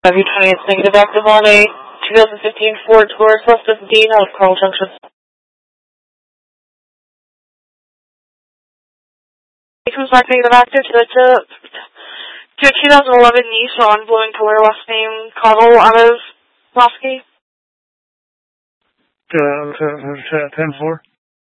Have you 20 is negative active on a 2015 Ford Taurus less than D out of Carl Junction. It comes back negative active to a 2011 Nissan blue in color, last name Connell out of Lasky. 10-4.